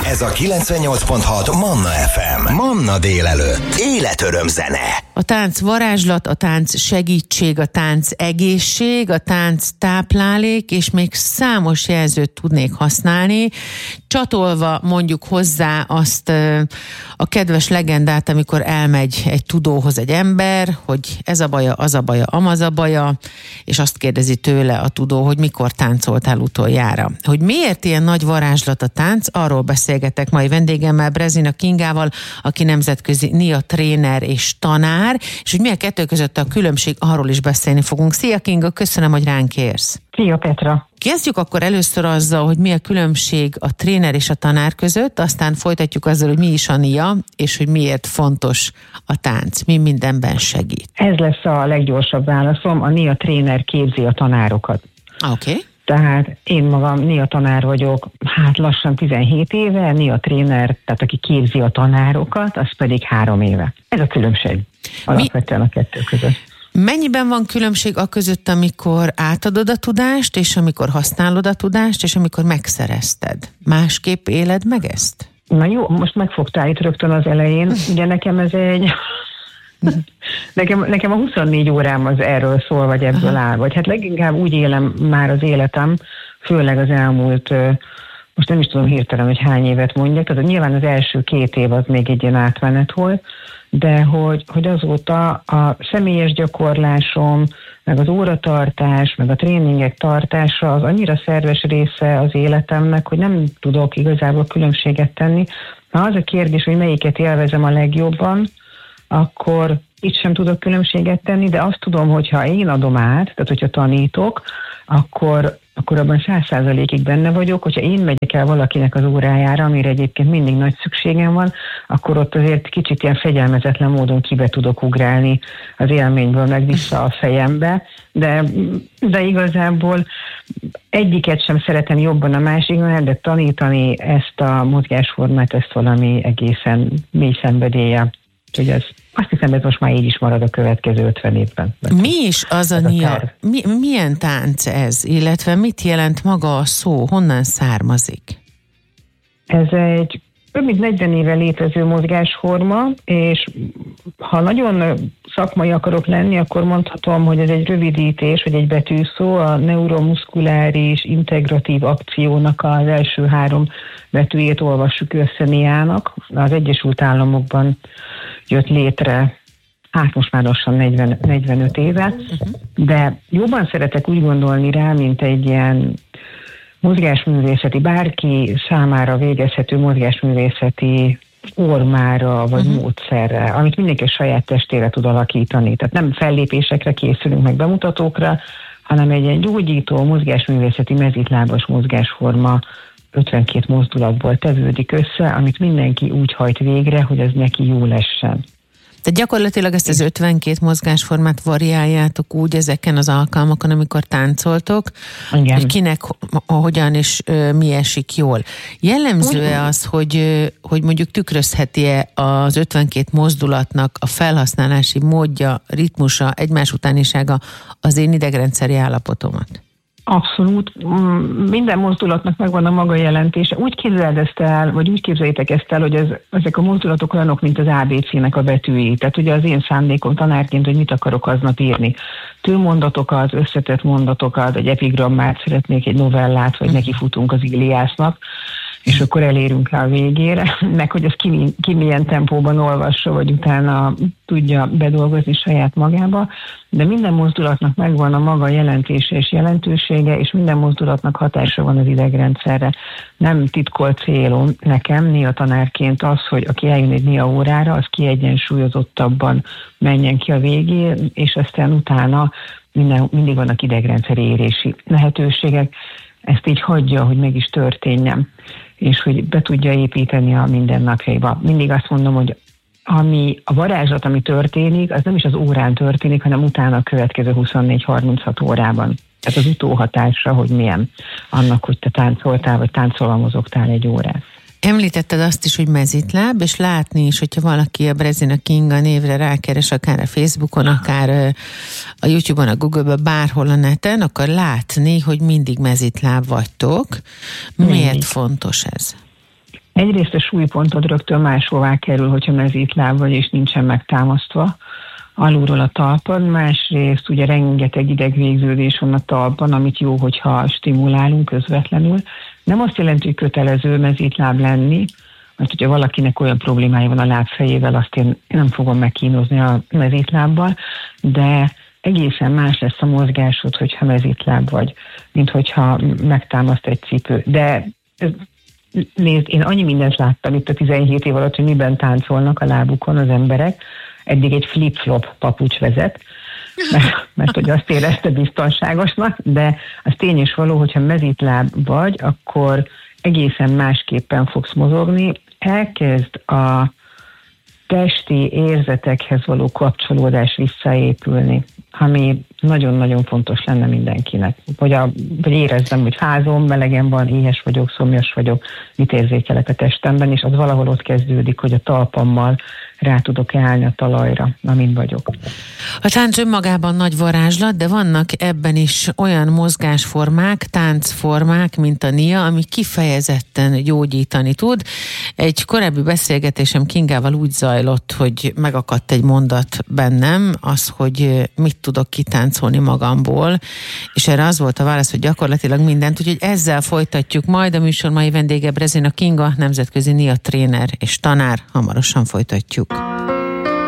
Ez a 98.6 Manna FM. Manna délelőtt. Életöröm zene. A tánc varázslat, a tánc segítség, a tánc egészség, a tánc táplálék, és még számos jelzőt tudnék használni, csatolva mondjuk hozzá azt a kedves legendát, amikor elmegy egy tudóhoz egy ember, hogy ez a baja, az a baja, amaz a baja, és azt kérdezi tőle a tudó, hogy mikor táncoltál utoljára. Hogy miért ilyen nagy varázslat a tánc, arról beszélgetek mai vendégemmel, Brezina Kingával, aki nemzetközi NIA tréner és tanár, és hogy mi a kettő között a különbség, arról is beszélni fogunk. Szia Kinga, köszönöm, hogy ránk érsz. Szia Petra. Kezdjük akkor először azzal, hogy mi a különbség a tréner és a tanár között, aztán folytatjuk azzal, hogy mi is a NIA, és hogy miért fontos a tánc, mi mindenben segít. Ez lesz a leggyorsabb válaszom, a NIA tréner képzi a tanárokat. Oké. Tehát én magam NIA tanár vagyok, lassan 17 éve, NIA tréner, tehát aki képzi a tanárokat, az pedig 3 éve. Ez a különbség alapvetően a kettő között. Mennyiben van különbség a között, amikor átadod a tudást, és amikor használod a tudást, és amikor megszerezted? Másképp éled meg ezt? Na jó, most megfogtál itt rögtön az elején. Ugye nekem ez egy... Nekem a 24 órám az erről szól, vagy ebből áll. Vagy hát leginkább úgy élem már az életem, főleg az elmúlt, most nem is tudom hirtelen, hogy hány évet mondjak, tehát nyilván az első 2 év az még egy ilyen átmenet volt, de hogy azóta a személyes gyakorlásom, meg az óratartás, meg a tréningek tartása az annyira szerves része az életemnek, hogy nem tudok igazából különbséget tenni. Ha az a kérdés, hogy melyiket élvezem a legjobban, akkor itt sem tudok különbséget tenni, de azt tudom, hogy ha én adom át, tehát hogyha tanítok, akkor abban 100%-ig benne vagyok, hogyha én megyek el valakinek az órájára, amire egyébként mindig nagy szükségem van, akkor ott azért kicsit ilyen fegyelmezetlen módon kibe tudok ugrálni az élményből meg vissza a fejembe, de igazából egyiket sem szeretem jobban a másiknál, de tanítani ezt a mozgásformát, ezt valami egészen mély szenvedélye. Úgyhogy azt hiszem, ez most már így is marad a következő 50 évben. Mi is az a NIA? Milyen tánc ez? Illetve mit jelent maga a szó? Honnan származik? Ez egy több mint 40 éve létező mozgásforma, és ha nagyon szakmai akarok lenni, akkor mondhatom, hogy ez egy rövidítés, vagy egy betűszó, a neuromuszkuláris integratív akciónak az első 3 betűjét olvassuk össze NIA-nak. Az Egyesült Államokban jött létre, most már lassan 45 éve, de jobban szeretek úgy gondolni rá, mint egy ilyen mozgásművészeti, bárki számára végezhető mozgásművészeti formára vagy módszerre, amit mindenki saját testére tud alakítani. Tehát nem fellépésekre készülünk meg bemutatókra, hanem egy ilyen gyógyító, mozgásművészeti, mezitlábas mozgásforma 52 mozdulatból tevődik össze, amit mindenki úgy hajt végre, hogy az neki jó lessen. Tehát gyakorlatilag ezt az 52 mozgásformát variáljátok úgy ezeken az alkalmakon, amikor táncoltok, igen, hogy kinek hogyan és mi esik jól. Jellemző-e az, hogy mondjuk tükrözheti-e az 52 mozdulatnak a felhasználási módja, ritmusa, egymás utánisága az én idegrendszeri állapotomat? Abszolút. Minden mozdulatnak megvan a maga jelentése. Úgy képzeld ezt el, vagy úgy képzeljétek ezt el, hogy ezek a mozdulatok olyanok, mint az ABC-nek a betűi. Tehát ugye az én szándékom tanárként, hogy mit akarok aznap írni. Tőmondatokat, összetett mondatokat, egy epigrammát szeretnék, egy novellát, vagy nekifutunk az Iliásznak, és akkor elérünk rá a végére, meg hogy az ki milyen tempóban olvassa, vagy utána tudja bedolgozni saját magába, de minden mozdulatnak megvan a maga jelentése és jelentősége, és minden mozdulatnak hatása van az idegrendszerre. Nem titkolt célom nekem, NIA tanárként az, hogy aki eljön egy NIA órára, az kiegyensúlyozottabban menjen ki a végén, és aztán utána mindig vannak idegrendszeri érési lehetőségek. Ezt így hagyja, hogy meg is történjen, és hogy be tudja építeni a mindennapjaiba. Mindig azt mondom, hogy a varázslat, ami történik, az nem is az órán történik, hanem utána a következő 24-36 órában. Tehát az utóhatása, hogy milyen annak, hogy te táncoltál, vagy táncolva mozogtál egy órát. Említetted azt is, hogy mezitláb, és látni is, hogyha valaki a Brezina Kinga névre rákeres, akár a Facebookon, akár a YouTube-on, a Google-ben, bárhol a neten, akkor látni, hogy mindig mezitláb vagytok. Miért fontos ez? egyrészt a súlypontod rögtön máshová kerül, hogyha mezítláb vagy, és nincsen megtámasztva alulról a talpad, másrészt ugye rengeteg idegvégződés van a talpban, amit jó, hogyha stimulálunk közvetlenül. Nem azt jelenti, hogy kötelező mezítláb lenni, mert hogyha valakinek olyan problémája van a lábfejével, azt én nem fogom megkínozni a mezítlábbal, de egészen más lesz a mozgásod, hogyha mezítláb vagy, mint hogyha megtámaszt egy cipő. De nézd, én annyi mindent láttam itt a 17 év alatt, hogy miben táncolnak a lábukon az emberek. Eddig egy flip-flop papucs vezet, mert hogy azt érezte biztonságosnak, de az tény és való, hogyha mezítláb vagy, akkor egészen másképpen fogsz mozogni, elkezd a testi érzetekhez való kapcsolódás visszaépülni, ami nagyon-nagyon fontos lenne mindenkinek. Hogy érezzem, hogy fázom, melegem van, éhes vagyok, szomjas vagyok, mit érzékelek a testemben, és az valahol ott kezdődik, hogy a talpammal rá tudok állni a talajra, amin vagyok. A tánc önmagában nagy varázslat, de vannak ebben is olyan mozgásformák, táncformák, mint a NIA, ami kifejezetten gyógyítani tud. Egy korábbi beszélgetésem Kingával úgy zajlott, hogy megakadt egy mondat bennem, az, hogy mit tudok kitáncolni magamból, és erre az volt a válasz, hogy gyakorlatilag mindent, úgyhogy ezzel folytatjuk majd. A műsor mai vendége Brezina Kinga, nemzetközi NIA tréner és tanár. Hamarosan folytatjuk.